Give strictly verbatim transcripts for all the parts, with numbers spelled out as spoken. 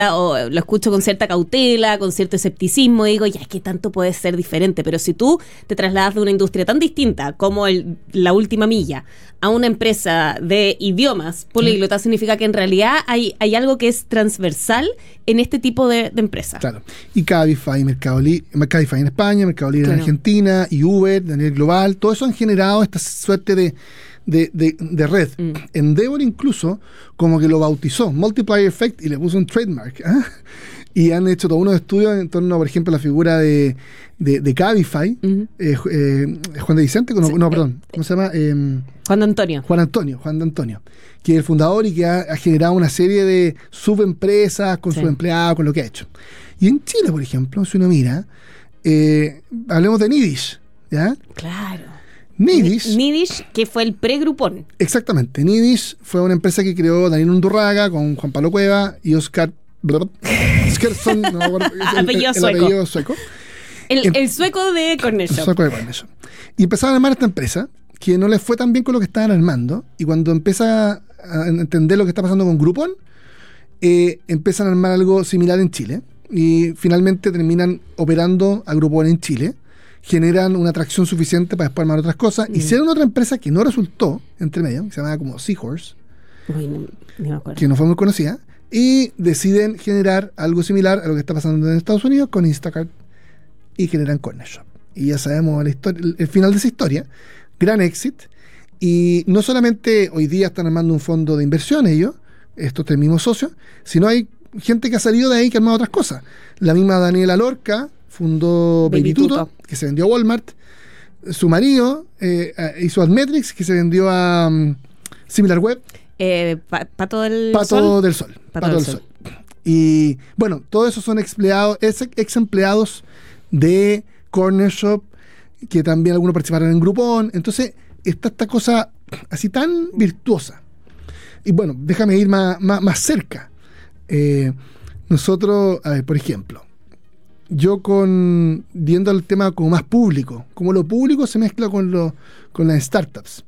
o lo escucho con cierta cautela, con cierto escepticismo, y digo, ya, ¿qué tanto puede ser diferente? Pero si tú te trasladas de una industria tan distinta como el, la última milla a una empresa de idiomas políglota, sí. significa que en realidad hay, hay algo que es transversal en este tipo de, de empresas. Claro. Y Cabify, Mercado Libre, Cabify en España, Mercado Libre claro. en Argentina, y Uber a nivel global, todo eso han generado esta suerte de De, de, de red. Mm. Endeavor incluso como que lo bautizó Multiplier Effect y le puso un trademark, ¿eh? Y han hecho todos unos estudios en torno a, por ejemplo, la figura de, de, de Cabify. Mm-hmm. eh, eh, Juan de Vicente, no, sí, no perdón, ¿cómo se llama? Eh, Juan de Antonio. Juan Antonio, Juan de Antonio, que es el fundador y que ha, ha generado una serie de subempresas con sí. sus empleados, con lo que ha hecho. Y en Chile, por ejemplo, si uno mira, eh, hablemos de Nidish, ¿ya? Claro. Nidish, Nidish, que fue el pre-Groupon. Exactamente. Nidish fue una empresa que creó Daniel Undurraga con Juan Pablo Cueva y Oscar Skerson, no, el, apellido, el, el sueco. apellido sueco. El, el sueco de Corner Shop. El sueco de Corner Shop. Y empezaron a armar esta empresa que no les fue tan bien con lo que estaban armando. Y cuando empieza a entender lo que está pasando con Groupon, eh, empiezan a armar algo similar en Chile. Y finalmente terminan operando a Groupon en Chile. Generan una atracción suficiente para después armar otras cosas. Mm. Hicieron otra empresa que no resultó, entre medio, que se llamaba como Seahorse, Uy, no, no me acuerdo. que no fue muy conocida, y deciden generar algo similar a lo que está pasando en Estados Unidos con Instacart, y generan Corner Shop. Y ya sabemos la historia, el, el final de esa historia, gran éxito, y no solamente hoy día están armando un fondo de inversión ellos, estos tres mismos socios, sino hay gente que ha salido de ahí que ha armado otras cosas. La misma Daniela Lorca fundó Baby Tuto, que se vendió a Walmart. Su marido eh, hizo Admetrics, que se vendió a um, SimilarWeb. Eh, pa, Pato del Pato Sol. del Sol. Pato, Pato del Sol. Sol. Y bueno, todos esos son empleados, ex, ex empleados de Corner Shop, que también algunos participaron en Groupon. Entonces, está esta cosa así tan virtuosa. Y bueno, déjame ir más, más, más cerca. Eh, nosotros, a ver, por ejemplo, yo con viendo el tema como más público, como lo público se mezcla con lo, con las startups.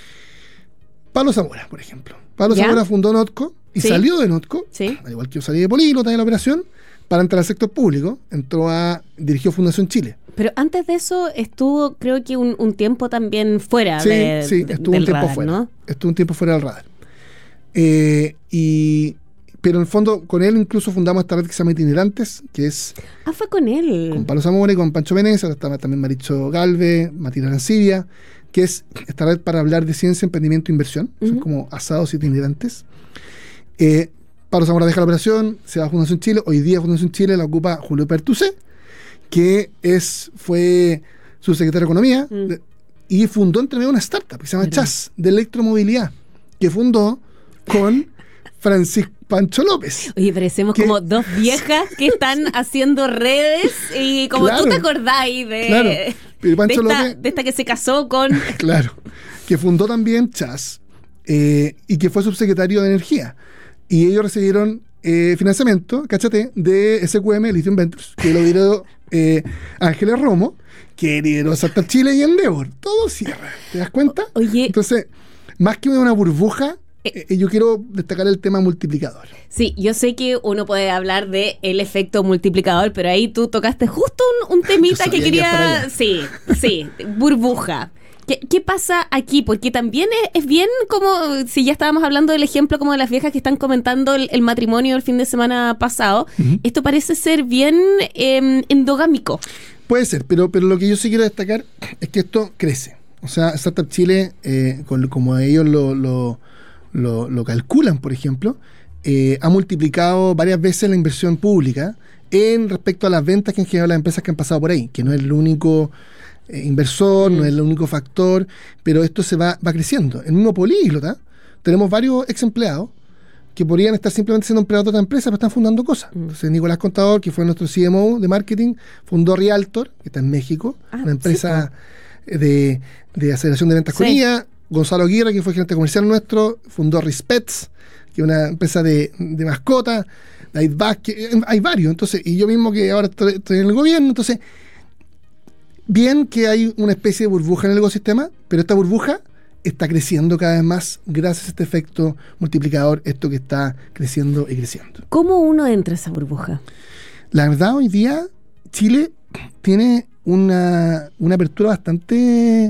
Pablo Zamora, por ejemplo. Pablo ¿Ya? Zamora fundó Notco y ¿Sí? salió de Notco, ¿Sí? al igual que yo salí de Políglota de la operación, para entrar al sector público. Entró a dirigió Fundación Chile. Pero antes de eso estuvo, creo que un, un tiempo también fuera sí, de, sí, de, estuvo del un tiempo radar, fuera, ¿no? Estuvo un tiempo fuera del radar. Eh, y Pero en el fondo, con él incluso fundamos esta red que se llama Itinerantes, que es... Ah, fue con él. Con Pablo Zamora y con Pancho Benés, ahora está también Maricho Galve, Matías Arancibia, que es esta red para hablar de ciencia, emprendimiento e inversión. Uh-huh. Son como asados itinerantes. Eh, Pablo Zamora deja la operación, se va a Fundación Chile. Hoy día Fundación Chile la ocupa Julio Pertucé, que es fue subsecretario de Economía, uh-huh. de, y fundó entre medio una startup que se llama uh-huh. Chas, de electromovilidad, que fundó con Francisco Pancho López. Oye, parecemos que, como dos viejas que están haciendo redes y como claro, tú te acordáis de, claro. Pero Pancho de, esta, López, de esta que se casó con... Claro, que fundó también Chas eh, y que fue subsecretario de Energía. Y ellos recibieron eh, financiamiento, cáchate, de S Q M, Lithium Ventures, que lo lideró eh, Ángeles Romo, que lideró Startup Chile y Endeavor. Todo cierra, ¿te das cuenta? Oye. Entonces, más que una burbuja, Eh, yo quiero destacar el tema multiplicador. Sí, yo sé que uno puede hablar de el efecto multiplicador, pero ahí tú tocaste justo un, un temita que quería... Sí, sí, burbuja. ¿Qué, ¿Qué pasa aquí? Porque también es, es bien como, si ya estábamos hablando del ejemplo como de las viejas que están comentando el, el matrimonio el fin de semana pasado, uh-huh. esto parece ser bien eh, endogámico. Puede ser, pero, pero lo que yo sí quiero destacar es que esto crece. O sea, Startup Chile, eh, con, como ellos lo... lo Lo, lo calculan, por ejemplo, eh, ha multiplicado varias veces la inversión pública en respecto a las ventas que han generado las empresas que han pasado por ahí, que no es el único eh, inversor, mm. no es el único factor, pero esto se va, va creciendo. En el mismo Políglota tenemos varios ex empleados que podrían estar simplemente siendo empleados de otra empresa, pero están fundando cosas. Mm. Entonces Nicolás Contador, que fue nuestro C M O de marketing, fundó Realtor, que está en México, ah, una empresa sí, de, de aceleración de ventas sí. con I A. Gonzalo Aguirre, que fue gerente comercial nuestro, fundó Rispets, que es una empresa de, de mascotas. David Vázquez, hay varios. Entonces, y yo mismo que ahora estoy, estoy en el gobierno. Entonces, bien que hay una especie de burbuja en el ecosistema, pero esta burbuja está creciendo cada vez más gracias a este efecto multiplicador, esto que está creciendo y creciendo. ¿Cómo uno entra a esa burbuja? La verdad, hoy día Chile tiene una, una apertura bastante,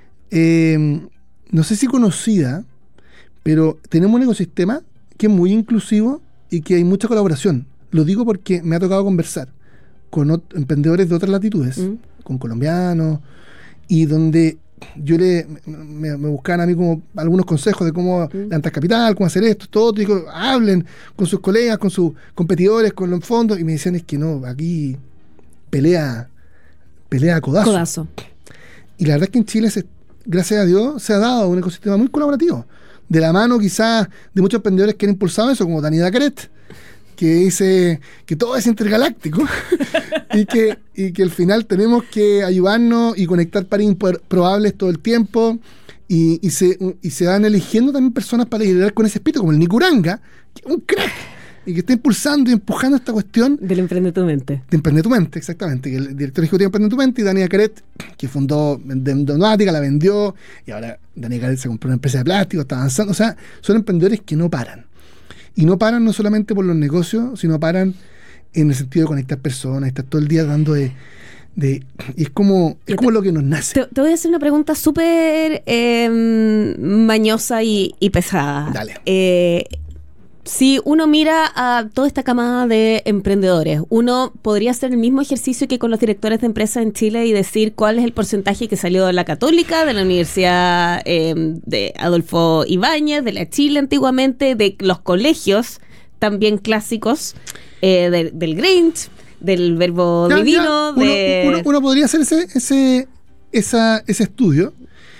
eh, no sé si conocida, pero tenemos un ecosistema que es muy inclusivo y que hay mucha colaboración. Lo digo porque me ha tocado conversar con ot- emprendedores de otras latitudes, mm. con colombianos, y donde yo le me, me buscaban a mí como algunos consejos de cómo mm. levantar capital, cómo hacer esto, todo, y digo, hablen con sus colegas, con sus competidores, con los fondos, y me decían, es que no, aquí pelea, pelea a codazo. Codazo. Y la verdad es que en Chile, se, gracias a Dios, se ha dado un ecosistema muy colaborativo. De la mano quizás de muchos emprendedores que han impulsado eso, como Dani Dacaret, que dice que todo es intergaláctico y, que, y que al final tenemos que ayudarnos y conectar pares improbables todo el tiempo, y, y, se, y se van eligiendo también personas para liderar con ese espíritu, como el Nicuranga, que es un crack, y que está impulsando y empujando esta cuestión del Emprende tu Mente. De Emprende tu Mente, exactamente. Que el director ejecutivo de Emprende tu Mente, y Dani Dacaret, que fundó Domnática, la vendió, y ahora Dani Dacaret se compró una empresa de plástico, está avanzando. O sea, son emprendedores que no paran. Y no paran no solamente por los negocios, sino paran en el sentido de conectar personas, estar todo el día dando de... de y es como, es como te, lo que nos nace. Te, te voy a hacer una pregunta súper eh, mañosa y, y pesada. Dale. Eh, Si uno mira a toda esta camada de emprendedores, uno podría hacer el mismo ejercicio que con los directores de empresas en Chile y decir cuál es el porcentaje que salió de la Católica, de la Universidad eh, de Adolfo Ibáñez, de la Chile antiguamente, de los colegios también clásicos, eh, de, del Grange, del Verbo ya, Divino. Ya. Uno, de... uno, uno podría hacer ese, ese, esa, ese estudio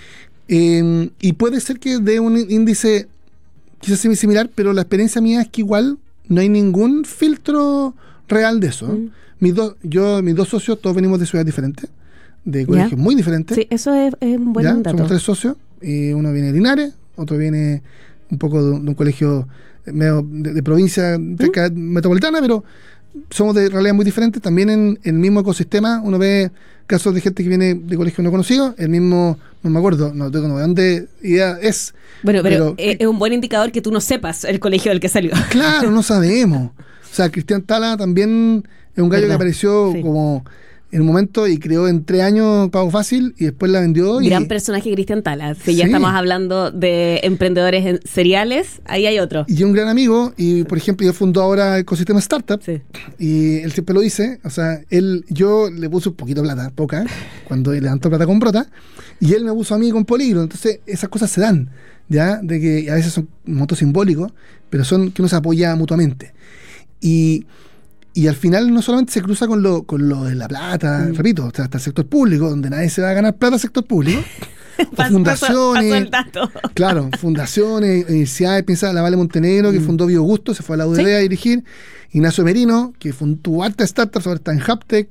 eh, y puede ser que dé un índice quizás similar, pero la experiencia mía es que igual no hay ningún filtro real de eso. Mm. Mis dos, yo, mis dos socios, todos venimos de ciudades diferentes, de colegios yeah. muy diferentes. Sí, eso es, es un buen ¿ya? dato. Somos tres socios, y uno viene de Linares, otro viene un poco de, de un colegio medio de, de provincia ¿Mm? metropolitana, pero somos de realidad muy diferentes. También en el mismo ecosistema uno ve casos de gente que viene de colegios no conocidos, el mismo, no me acuerdo, no tengo de dónde idea es. Bueno, pero, pero es, es un buen indicador que tú no sepas el colegio del que salió. Claro, no sabemos. O sea, Cristian Tala también es un gallo ¿verdad? Que apareció sí. como en un momento y creó en tres años Pago Fácil y después la vendió. Gran y, personaje Cristian Tala. Si sí. ya estamos hablando de emprendedores en seriales, ahí hay otro. Y un gran amigo, y por ejemplo, yo fundó ahora Ecosistema Startup, sí. y él siempre lo dice, o sea, él, yo le puse un poquito de plata, poca, cuando levantó plata con Brota, y él me puso a mí con Polígono. Entonces, esas cosas se dan, ¿ya? De que a veces son montos simbólicos, pero son que uno se apoya mutuamente. Y... Y al final no solamente se cruza con lo, con lo de la plata, mm. repito, hasta el sector público, donde nadie se va a ganar plata al sector público. Pas, fundaciones. Pasó el dato. Claro, fundaciones, universidades, piensa la Vale Montenegro, que mm. fundó Biogusto, se fue a la U D D ¿sí? a dirigir. Ignacio Merino, que fundó harta startups, ahora está en Haptech.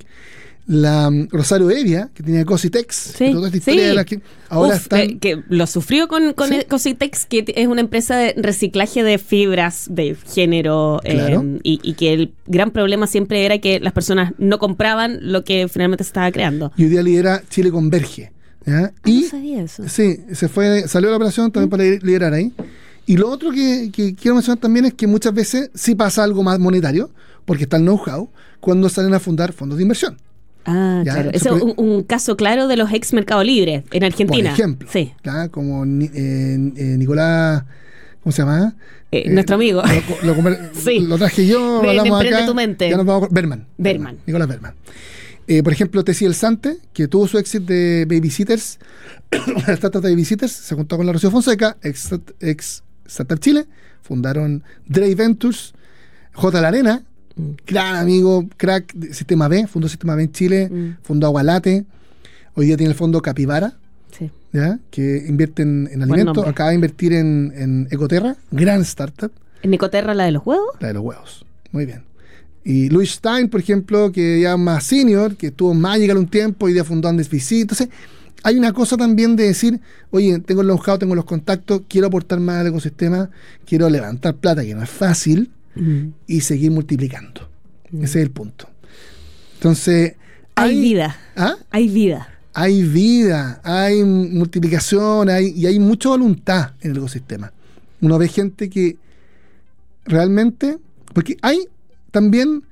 La um, Rosario Evia, que tenía Cositex, sí, toda esta historia sí. de la que ahora Uf, están... eh, que lo sufrió con, con ¿sí? Cositex, que es una empresa de reciclaje de fibras de género, claro. eh, y, y que el gran problema siempre era que las personas no compraban lo que finalmente se estaba creando. Y hoy día lidera Chile Converge. ¿ya? Ah, y, no sabía eso. Sí, se fue, salió de la operación también ¿Mm? Para liderar ahí. Y lo otro que, que quiero mencionar también es que muchas veces sí pasa algo más monetario, porque está el know-how, cuando salen a fundar fondos de inversión. Ah, ¿ya? Claro. Ese es un, un caso claro de los ex Mercado Libre en Argentina. Por ejemplo, sí. ¿ya? Como eh, eh, Nicolás, ¿cómo se llama? Eh, eh, nuestro amigo. Lo, lo, sí. lo traje yo, de, hablamos de acá. Tu mente. Ya nos vamos a, Berman. Berman. Nicolás Berman. Eh, por ejemplo, Tessy El Sante, que tuvo su éxito de Babysitters, la startup de Babysitters, se juntó con la Rocío Fonseca, ex, ex Startup Chile, fundaron Dre Ventures, J. La Arena, mm. gran amigo, crack de Sistema B, fundó Sistema B en Chile, mm. fundó Agualate, hoy día tiene el fondo Capibara, sí. ¿ya? Que invierte en, en alimentos, acaba de invertir en, en Ecoterra, gran startup. ¿En Ecoterra la de los huevos? La de los huevos, muy bien. Y Luis Stein, por ejemplo, que ya más senior, que estuvo en Magical un tiempo y ya fundó Andes V C. Entonces, hay una cosa también de decir, oye, tengo el know-how, tengo los contactos, quiero aportar más al ecosistema, quiero levantar plata, que no es fácil, mm. y seguir multiplicando. Mm. Ese es el punto. Entonces... Hay, hay vida. ¿Ah? Hay vida. hay vida, hay multiplicación, hay, y hay mucha voluntad en el ecosistema. Uno ve gente que realmente, porque hay también